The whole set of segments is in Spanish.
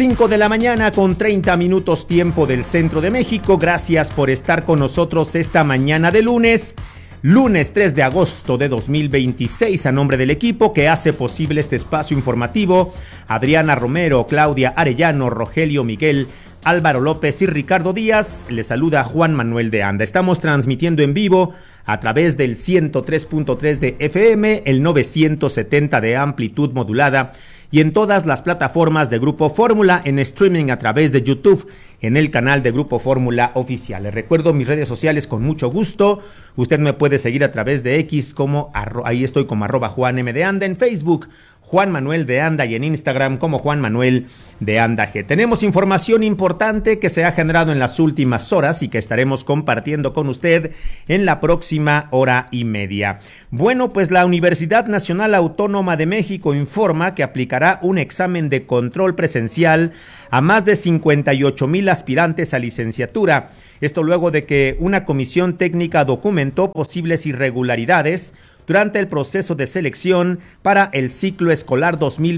5 de la mañana con 30 minutos tiempo del centro de México. Gracias por estar con nosotros esta mañana de lunes 3 de agosto de 2026. A nombre del equipo que hace posible este espacio informativo, Adriana Romero, Claudia Arellano, Rogelio Miguel, Álvaro López y Ricardo Díaz, les saluda Juan Manuel de Anda. Estamos transmitiendo en vivo a través del 103.3 de FM, el 970 de amplitud modulada y en todas las plataformas de Grupo Fórmula, en streaming a través de YouTube, en el canal de Grupo Fórmula Oficial. Les recuerdo mis redes sociales con mucho gusto. Usted me puede seguir a través de X, ahí estoy como @JuanM de Anda, en Facebook, Juan Manuel de Anda, y en Instagram como Juan Manuel de Anda G. Tenemos información importante que se ha generado en las últimas horas y que estaremos compartiendo con usted en la próxima hora y media. Bueno, pues la Universidad Nacional Autónoma de México informa que aplicará un examen de control presencial a más de 58,000 aspirantes a licenciatura. Esto luego de que una comisión técnica documentó posibles irregularidades durante el proceso de selección para el ciclo escolar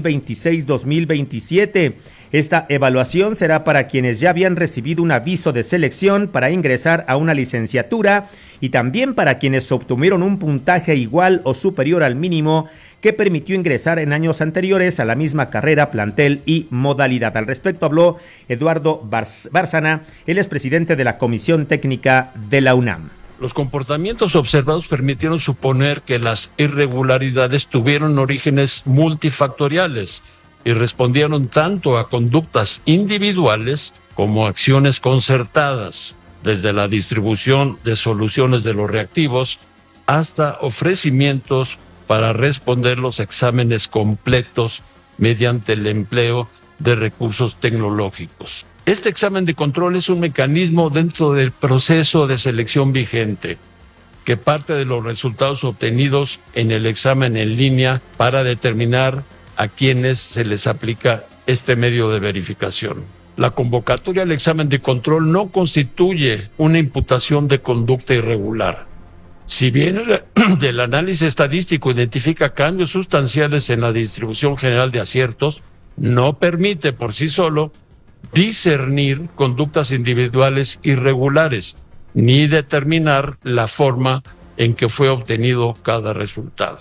2026-2027. Esta evaluación será para quienes ya habían recibido un aviso de selección para ingresar a una licenciatura y también para quienes obtuvieron un puntaje igual o superior al mínimo que permitió ingresar en años anteriores a la misma carrera, plantel y modalidad. Al respecto habló Eduardo Bárcena, el expresidente de la Comisión Técnica de la UNAM. Los comportamientos observados permitieron suponer que las irregularidades tuvieron orígenes multifactoriales y respondieron tanto a conductas individuales como a acciones concertadas, desde la distribución de soluciones de los reactivos hasta ofrecimientos para responder los exámenes completos mediante el empleo de recursos tecnológicos. Este examen de control es un mecanismo dentro del proceso de selección vigente que parte de los resultados obtenidos en el examen en línea para determinar a quienes se les aplica este medio de verificación. La convocatoria al examen de control no constituye una imputación de conducta irregular. Si bien el análisis estadístico identifica cambios sustanciales en la distribución general de aciertos, no permite por sí solo discernir conductas individuales irregulares, ni determinar la forma en que fue obtenido cada resultado.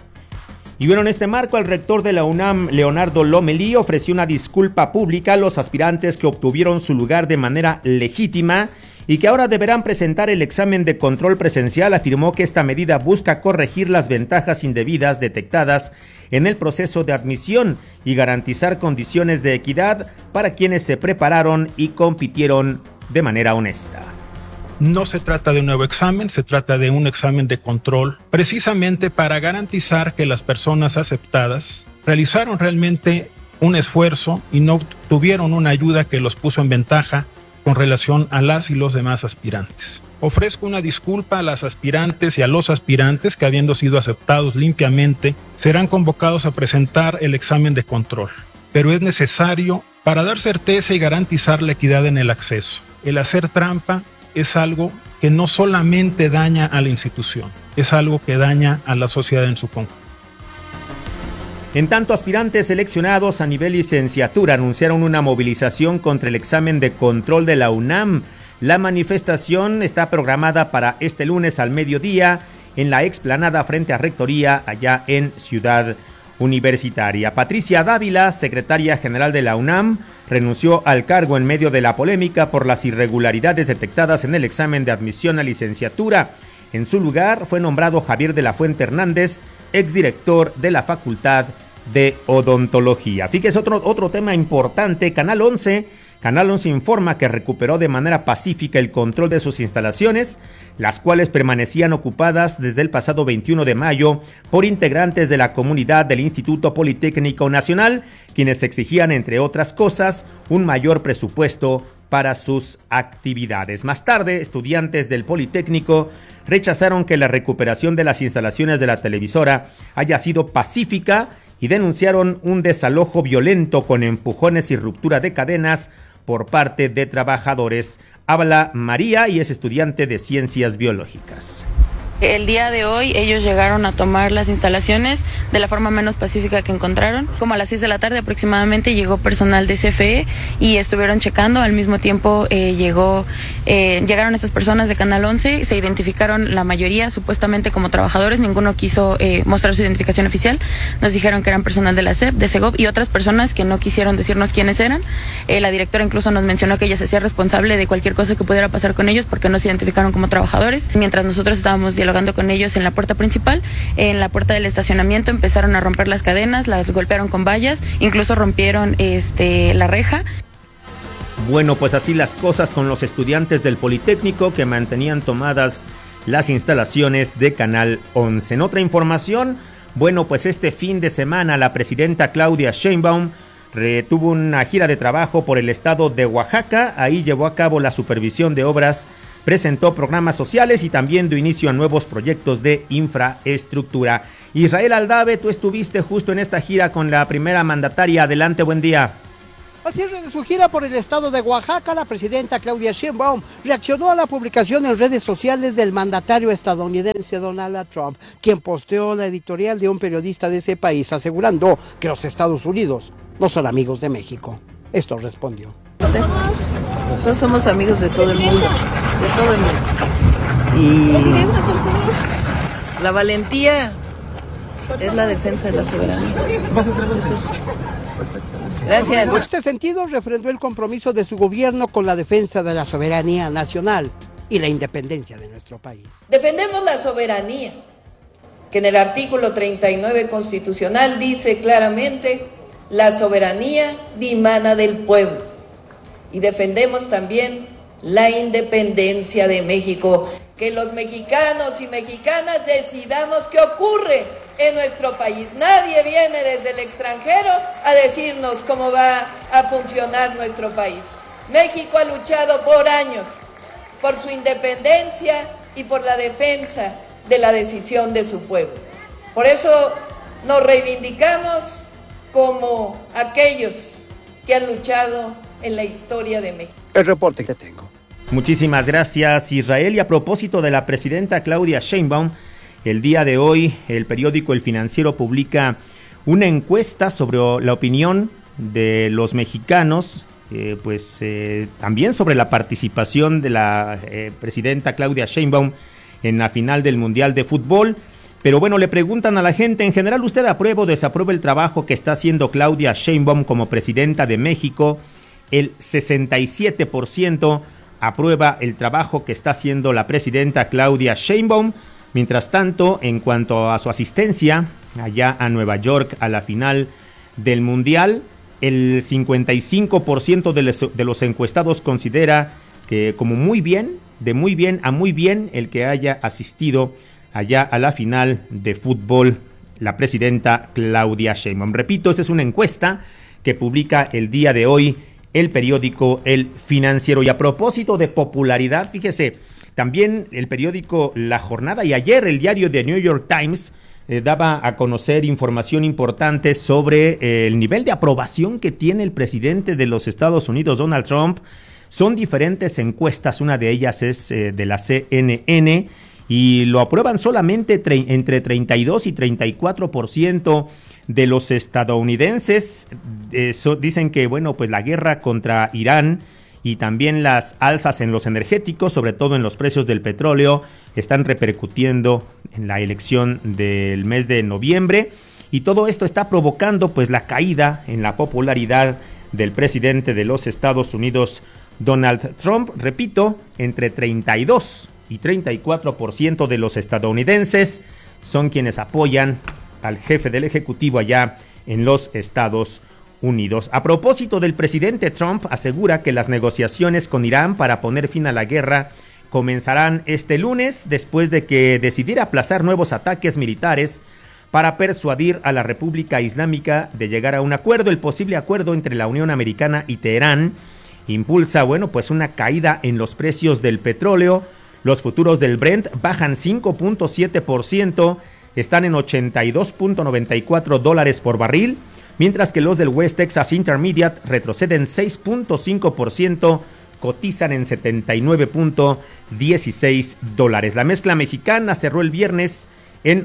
Y bueno, en este marco, el rector de la UNAM, Leonardo Lomelí, ofreció una disculpa pública a los aspirantes que obtuvieron su lugar de manera legítima y que ahora deberán presentar el examen de control presencial. Afirmó que esta medida busca corregir las ventajas indebidas detectadas en el proceso de admisión y garantizar condiciones de equidad para quienes se prepararon y compitieron de manera honesta. No se trata de un nuevo examen, se trata de un examen de control, precisamente para garantizar que las personas aceptadas realizaron realmente un esfuerzo y no tuvieron una ayuda que los puso en ventaja con relación a las y los demás aspirantes. Ofrezco una disculpa a las aspirantes y a los aspirantes que, habiendo sido aceptados limpiamente, serán convocados a presentar el examen de control. Pero es necesario para dar certeza y garantizar la equidad en el acceso. El hacer trampa es algo que no solamente daña a la institución, es algo que daña a la sociedad en su conjunto. En tanto, aspirantes seleccionados a nivel licenciatura anunciaron una movilización contra el examen de control de la UNAM. La manifestación está programada para este lunes al mediodía en la explanada frente a Rectoría, allá en Ciudad Universitaria. Patricia Dávila, secretaria general de la UNAM, renunció al cargo en medio de la polémica por las irregularidades detectadas en el examen de admisión a licenciatura. En su lugar fue nombrado Javier de la Fuente Hernández, exdirector de la Facultad de Odontología. Fíjese otro tema importante. Canal 11 informa que recuperó de manera pacífica el control de sus instalaciones, las cuales permanecían ocupadas desde el pasado 21 de mayo por integrantes de la comunidad del Instituto Politécnico Nacional, quienes exigían, entre otras cosas, un mayor presupuesto para sus actividades. Más tarde, estudiantes del Politécnico rechazaron que la recuperación de las instalaciones de la televisora haya sido pacífica y denunciaron un desalojo violento con empujones y ruptura de cadenas por parte de trabajadores. Habla María y es estudiante de Ciencias Biológicas. El día de hoy ellos llegaron a tomar las instalaciones de la forma menos pacífica que encontraron. Como a las 6 de la tarde aproximadamente llegó personal de CFE y estuvieron checando. Al mismo tiempo llegaron estas personas de Canal 11, se identificaron la mayoría supuestamente como trabajadores, ninguno quiso mostrar su identificación oficial. Nos dijeron que eran personal de la SEP, de Segov y otras personas que no quisieron decirnos quiénes eran. La directora incluso nos mencionó que ella se hacía responsable de cualquier cosa que pudiera pasar con ellos porque no se identificaron como trabajadores. Mientras nosotros estábamos dialogando con ellos en la puerta principal, en la puerta del estacionamiento empezaron a romper las cadenas, las golpearon con vallas, incluso rompieron la reja. Bueno, pues así las cosas con los estudiantes del Politécnico que mantenían tomadas las instalaciones de Canal 11. En otra información, bueno, pues este fin de semana la presidenta Claudia Sheinbaum tuvo una gira de trabajo por el estado de Oaxaca. Ahí llevó a cabo la supervisión de obras, presentó programas sociales y también dio inicio a nuevos proyectos de infraestructura. Israel Aldave, tú estuviste justo en esta gira con la primera mandataria. Adelante, buen día. Al cierre de su gira por el estado de Oaxaca, la presidenta Claudia Sheinbaum reaccionó a la publicación en redes sociales del mandatario estadounidense Donald Trump, quien posteó la editorial de un periodista de ese país asegurando que los Estados Unidos no son amigos de México. Esto respondió. Nosotros somos amigos de todo el mundo, Y la valentía es la defensa de la soberanía. Gracias. En este sentido, refrendó el compromiso de su gobierno con la defensa de la soberanía nacional y la independencia de nuestro país. Defendemos la soberanía, que en el artículo 39 constitucional dice claramente: la soberanía dimana del pueblo. Y defendemos también la independencia de México, que los mexicanos y mexicanas decidamos qué ocurre en nuestro país. Nadie viene desde el extranjero a decirnos cómo va a funcionar nuestro país. México ha luchado por años por su independencia y por la defensa de la decisión de su pueblo. Por eso nos reivindicamos como aquellos que han luchado en la historia de México. El reporte que tengo. Muchísimas gracias, Israel. Y a propósito de la presidenta Claudia Sheinbaum, el día de hoy el periódico El Financiero publica una encuesta sobre la opinión de los mexicanos, también sobre la participación de la presidenta Claudia Sheinbaum en la final del Mundial de Fútbol. Pero bueno, le preguntan a la gente, en general, ¿usted aprueba o desaprueba el trabajo que está haciendo Claudia Sheinbaum como presidenta de México? El 67% aprueba el trabajo que está haciendo la presidenta Claudia Sheinbaum. Mientras tanto, en cuanto a su asistencia allá a Nueva York a la final del Mundial, el 55% de los encuestados considera que como muy bien, de muy bien a muy bien, el que haya asistido allá a la final de fútbol la presidenta Claudia Sheinbaum. Repito, esa es una encuesta que publica el día de hoy el periódico El Financiero. Y a propósito de popularidad, fíjese, también el periódico La Jornada y ayer el diario The New York Times daba a conocer información importante sobre el nivel de aprobación que tiene el presidente de los Estados Unidos, Donald Trump. Son diferentes encuestas, una de ellas es de la CNN, y lo aprueban solamente entre 32 y 34% de los estadounidenses. Dicen que, bueno, pues la guerra contra Irán y también las alzas en los energéticos, sobre todo en los precios del petróleo, están repercutiendo en la elección del mes de noviembre, y todo esto está provocando pues la caída en la popularidad del presidente de los Estados Unidos, Donald Trump. Repito, entre 32 y 34% de los estadounidenses son quienes apoyan al jefe del Ejecutivo allá en los Estados Unidos. A propósito del presidente Trump, asegura que las negociaciones con Irán para poner fin a la guerra comenzarán este lunes, después de que decidiera aplazar nuevos ataques militares para persuadir a la República Islámica de llegar a un acuerdo. El posible acuerdo entre la Unión Americana y Teherán impulsa, bueno, pues una caída en los precios del petróleo. Los futuros del Brent bajan 5.7%, están en $82.94 por barril, mientras que los del West Texas Intermediate retroceden 6.5% cotizan en $79.16. La mezcla mexicana cerró el viernes en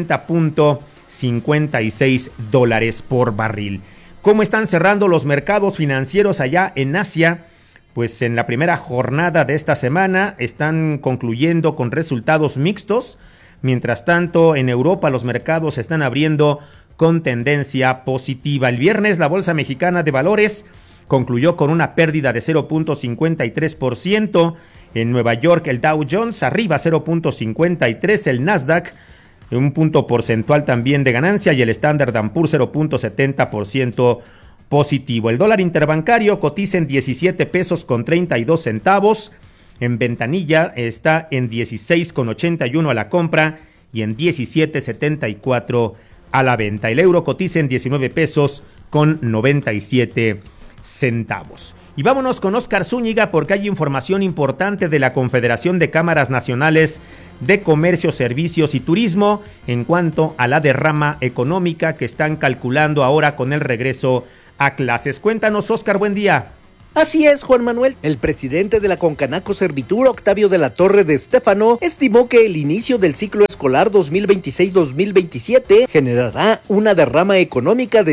$80.56 por barril. ¿Cómo están cerrando los mercados financieros allá en Asia? Pues en la primera jornada de esta semana están concluyendo con resultados mixtos. Mientras tanto, en Europa los mercados se están abriendo con tendencia positiva. El viernes la Bolsa Mexicana de Valores concluyó con una pérdida de 0.53%. En Nueva York el Dow Jones arriba 0.53%, el Nasdaq un punto porcentual también de ganancia y el Standard & Poor's 0.70% positivo. El dólar interbancario cotiza en 17 pesos con 32 centavos. En ventanilla está en 16,81 a la compra y en 17,74 a la venta. El euro cotiza en 19 pesos con 97 centavos. Y vámonos con Óscar Zúñiga porque hay información importante de la Confederación de Cámaras Nacionales de Comercio, Servicios y Turismo en cuanto a la derrama económica que están calculando ahora con el regreso a clases. Cuéntanos, Óscar, buen día. Así es, Juan Manuel. El presidente de la Concanaco Servitur, Octavio de la Torre de Estéfano, estimó que el inicio del ciclo escolar 2026-2027 generará una derrama económica de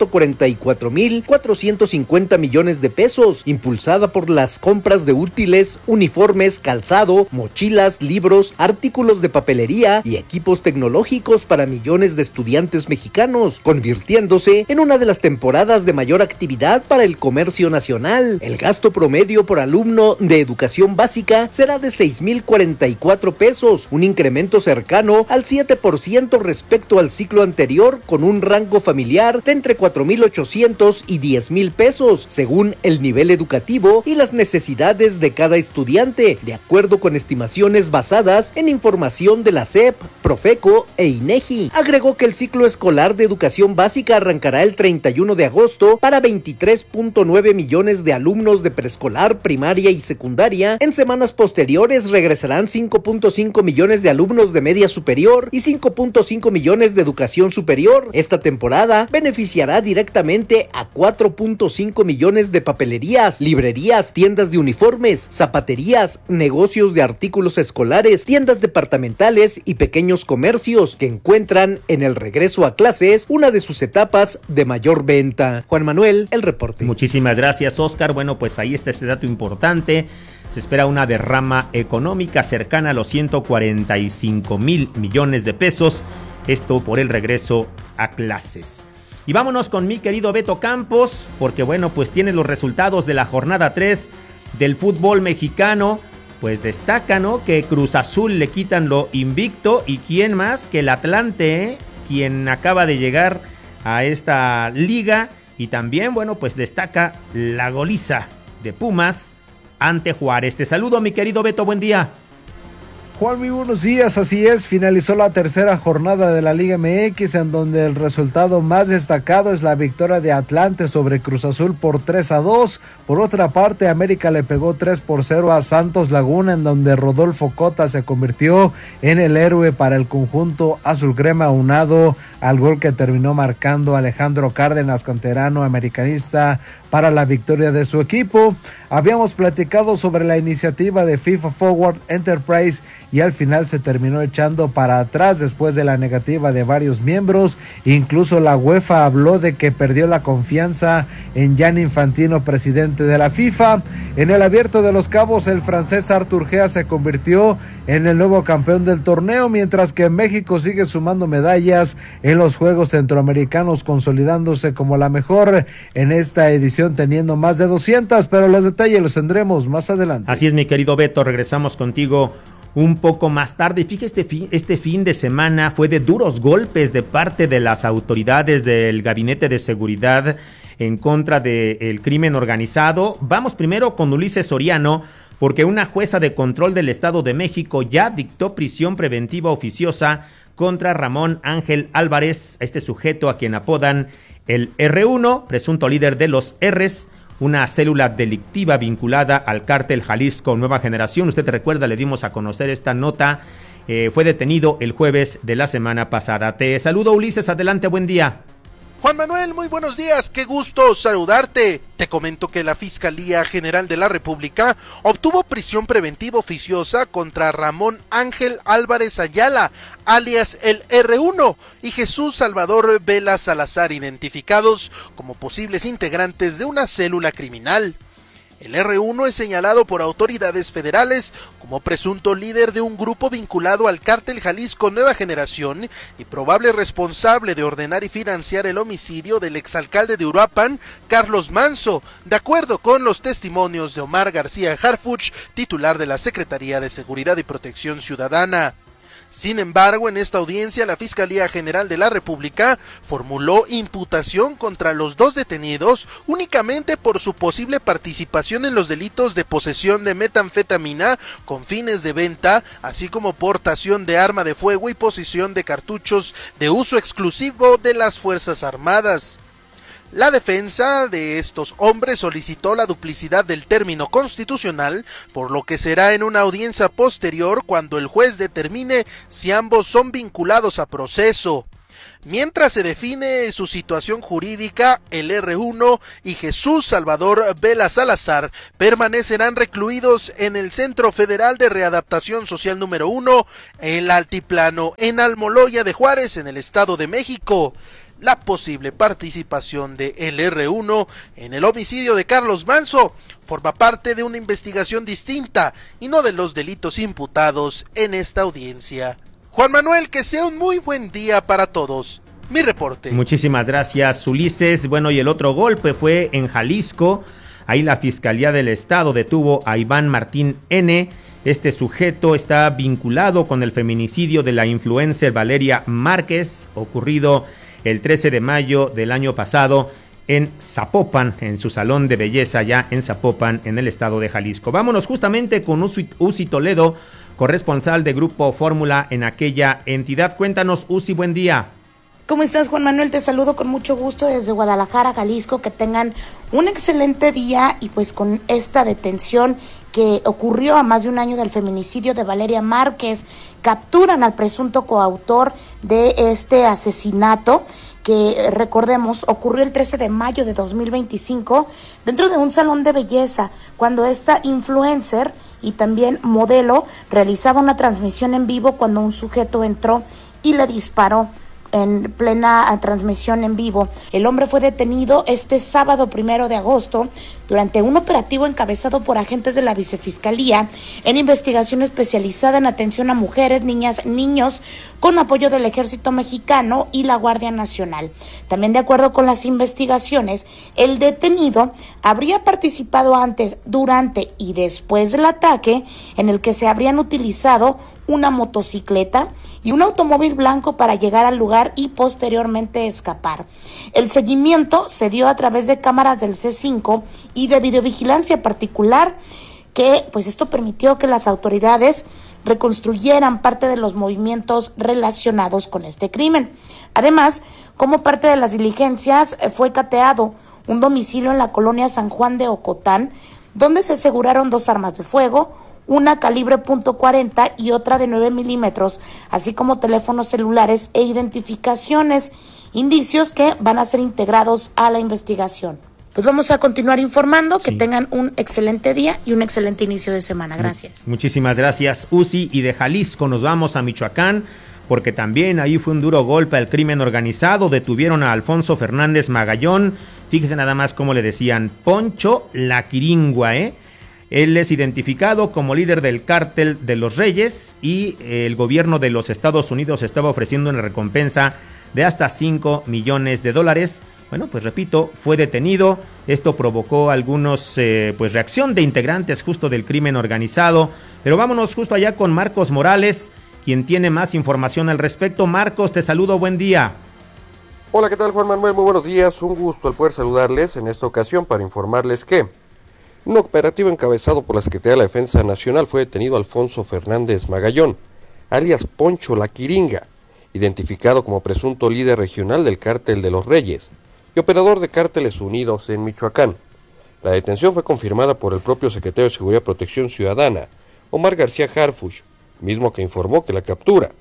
144,450 millones de pesos, impulsada por las compras de útiles, uniformes, calzado, mochilas, libros, artículos de papelería y equipos tecnológicos para millones de estudiantes mexicanos, convirtiéndose en una de las temporadas de mayor actividad para el comercio nacional. El gasto promedio por alumno de educación básica será de 6,044 pesos, un incremento cercano al 7% respecto al ciclo anterior, con un rango familiar de entre 4,800 y 10,000 pesos, según el nivel educativo y las necesidades de cada estudiante, de acuerdo con estimaciones basadas en información de la SEP, Profeco e INEGI. Agregó que el ciclo escolar de educación básica arrancará el 31 de agosto para 23.9 millones de alumnos de preescolar, primaria y secundaria. En semanas posteriores regresarán 5.5 millones de alumnos de media superior y 5.5 millones de educación superior. Esta temporada beneficiará directamente a 4.5 millones de papelerías, librerías, tiendas de uniformes, zapaterías, negocios de artículos escolares, tiendas departamentales y pequeños comercios que encuentran en el regreso a clases una de sus etapas de mayor venta. Juan Manuel, el reporte. Muchísimas gracias, Óscar. Bueno, pues ahí está este dato importante. Se espera una derrama económica cercana a los 145,000 millones de pesos. Esto por el regreso a clases. Y vámonos con mi querido Beto Campos, porque bueno, pues tiene los resultados de la jornada 3 del fútbol mexicano. Pues destaca, ¿no?, que Cruz Azul le quitan lo invicto. ¿Y quién más que el Atlante, quien acaba de llegar a esta liga? Y también, bueno, pues destaca la goliza de Pumas ante Juárez. Te saludo, mi querido Beto, buen día. Juan, muy buenos días, así es, finalizó la tercera jornada de la Liga MX, en donde el resultado más destacado es la victoria de Atlante sobre Cruz Azul por 3-2. Por otra parte, América le pegó 3-0 a Santos Laguna, en donde Rodolfo Cota se convirtió en el héroe para el conjunto azulcrema, aunado al gol que terminó marcando Alejandro Cárdenas, canterano americanista, para la victoria de su equipo. Habíamos platicado sobre la iniciativa de FIFA Forward Enterprise y al final se terminó echando para atrás después de la negativa de varios miembros. Incluso la UEFA habló de que perdió la confianza en Gianni Infantino, presidente de la FIFA. En el Abierto de los Cabos, el francés Arthur Gea se convirtió en el nuevo campeón del torneo, mientras que México sigue sumando medallas en los Juegos Centroamericanos, consolidándose como la mejor en esta edición, teniendo más de 200, pero los detalles los tendremos más adelante. Así es, mi querido Beto, regresamos contigo un poco más tarde. Y fíjate, este fin de semana fue de duros golpes de parte de las autoridades del Gabinete de Seguridad en contra del crimen organizado. Vamos primero con Ulises Soriano, porque una jueza de control del Estado de México ya dictó prisión preventiva oficiosa contra Ramón Ángel Álvarez, este sujeto a quien apodan el R1, presunto líder de los R's, una célula delictiva vinculada al cártel Jalisco Nueva Generación. Usted recuerda, le dimos a conocer esta nota. Fue detenido el jueves de la semana pasada. Te saludo, Ulises, adelante, buen día. Juan Manuel, muy buenos días, qué gusto saludarte. Te comento que la Fiscalía General de la República obtuvo prisión preventiva oficiosa contra Ramón Ángel Álvarez Ayala, alias el R1, y Jesús Salvador Vela Salazar, identificados como posibles integrantes de una célula criminal. El R1 es señalado por autoridades federales como presunto líder de un grupo vinculado al cártel Jalisco Nueva Generación y probable responsable de ordenar y financiar el homicidio del exalcalde de Uruapan, Carlos Manso, de acuerdo con los testimonios de Omar García Harfuch, titular de la Secretaría de Seguridad y Protección Ciudadana. Sin embargo, en esta audiencia, la Fiscalía General de la República formuló imputación contra los dos detenidos únicamente por su posible participación en los delitos de posesión de metanfetamina con fines de venta, así como portación de arma de fuego y posesión de cartuchos de uso exclusivo de las Fuerzas Armadas. La defensa de estos hombres solicitó la duplicidad del término constitucional, por lo que será en una audiencia posterior cuando el juez determine si ambos son vinculados a proceso. Mientras se define su situación jurídica, el R1 y Jesús Salvador Vela Salazar permanecerán recluidos en el Centro Federal de Readaptación Social número 1, el Altiplano, en Almoloya de Juárez, en el Estado de México. La posible participación de el R1 en el homicidio de Carlos Manso forma parte de una investigación distinta y no de los delitos imputados en esta audiencia. Juan Manuel, que sea un muy buen día para todos. Mi reporte. Muchísimas gracias, Ulises. Bueno, y el otro golpe fue en Jalisco. Ahí la Fiscalía del Estado detuvo a Iván Martín N. Este sujeto está vinculado con el feminicidio de la influencer Valeria Márquez, ocurrido el 13 de mayo del año pasado en Zapopan, en su salón de belleza allá en Zapopan, en el estado de Jalisco. Vámonos justamente con Uzi Toledo, corresponsal de Grupo Fórmula en aquella entidad. Cuéntanos, Uzi, buen día. ¿Cómo estás, Juan Manuel? Te saludo con mucho gusto desde Guadalajara, Jalisco. Que tengan un excelente día y pues con esta detención que ocurrió a más de un año del feminicidio de Valeria Márquez, capturan al presunto coautor de este asesinato que, recordemos, ocurrió el 13 de mayo de 2025 dentro de un salón de belleza, cuando esta influencer y también modelo realizaba una transmisión en vivo cuando un sujeto entró y le disparó en plena transmisión en vivo. El hombre fue detenido este sábado 1 de agosto durante un operativo encabezado por agentes de la Vicefiscalía en investigación especializada en atención a mujeres, niñas, niños, con apoyo del Ejército Mexicano y la Guardia Nacional. También, de acuerdo con las investigaciones, el detenido habría participado antes, durante y después del ataque, en el que se habrían utilizado una motocicleta y un automóvil blanco para llegar al lugar y posteriormente escapar. El seguimiento se dio a través de cámaras del C5 y de videovigilancia particular, que pues esto permitió que las autoridades reconstruyeran parte de los movimientos relacionados con este crimen. Además, como parte de las diligencias, fue cateado un domicilio en la colonia San Juan de Ocotán, donde se aseguraron 2 armas de fuego, una calibre .40 y otra de 9 milímetros, así como teléfonos celulares e identificaciones, indicios que van a ser integrados a la investigación. Pues vamos a continuar informando, que tengan un excelente día y un excelente inicio de semana. Gracias. Muchísimas gracias, Uzi. Y de Jalisco nos vamos a Michoacán, porque también ahí fue un duro golpe al crimen organizado. Detuvieron a Alfonso Fernández Magallón. Fíjese nada más cómo le decían, Poncho la Quiringua, Él es identificado como líder del cártel de los Reyes y el gobierno de los Estados Unidos estaba ofreciendo una recompensa de hasta $5 millones. Bueno, pues repito, fue detenido. Esto provocó algunos reacción de integrantes justo del crimen organizado. Pero vámonos justo allá con Marcos Morales, quien tiene más información al respecto. Marcos, te saludo, buen día. Hola, ¿qué tal, Juan Manuel? Muy buenos días. Un gusto el poder saludarles en esta ocasión para informarles que un operativo encabezado por la Secretaría de la Defensa Nacional fue detenido Alfonso Fernández Magallón, alias Poncho la Quiringa, identificado como presunto líder regional del cártel de los Reyes y operador de Cárteles Unidos en Michoacán. La detención fue confirmada por el propio secretario de Seguridad y Protección Ciudadana, Omar García Harfuch, mismo que informó que la captura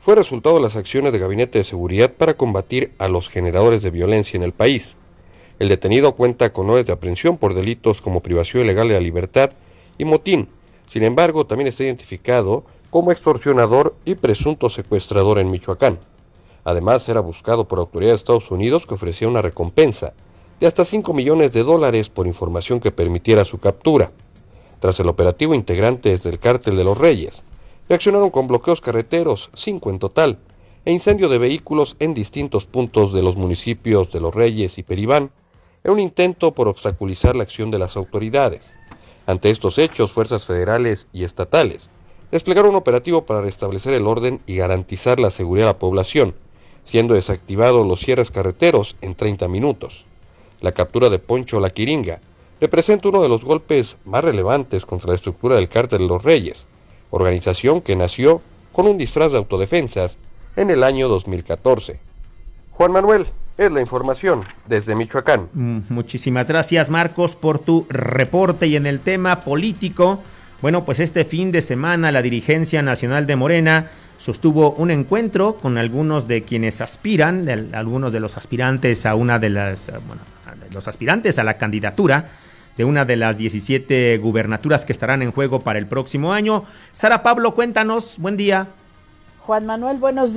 fue resultado de las acciones de Gabinete de Seguridad para combatir a los generadores de violencia en el país. El detenido cuenta con órdenes de aprehensión por delitos como privación ilegal de la libertad y motín. Sin embargo, también está identificado como extorsionador y presunto secuestrador en Michoacán. Además, era buscado por autoridades de Estados Unidos que ofrecía una recompensa de hasta $5 millones por información que permitiera su captura. Tras el operativo, integrantes del Cártel de los Reyes reaccionaron con bloqueos carreteros, 5 en total, e incendio de vehículos en distintos puntos de los municipios de Los Reyes y Peribán, en un intento por obstaculizar la acción de las autoridades. Ante estos hechos, fuerzas federales y estatales desplegaron un operativo para restablecer el orden y garantizar la seguridad de la población, siendo desactivados los cierres carreteros en 30 minutos. La captura de Poncho La Quiringa representa uno de los golpes más relevantes contra la estructura del Cártel de los Reyes, organización que nació con un disfraz de autodefensas en el año 2014. Juan Manuel, es la información desde Michoacán. Muchísimas gracias, Marcos, por tu reporte. Y en el tema político, bueno, pues este fin de semana la dirigencia nacional de Morena sostuvo un encuentro con algunos de quienes aspiran, algunos de los aspirantes a una de las, los aspirantes a la candidatura de una de las 17 gubernaturas que estarán en juego para el próximo año. Sara Pablo, cuéntanos, buen día. Juan Manuel, buenos días.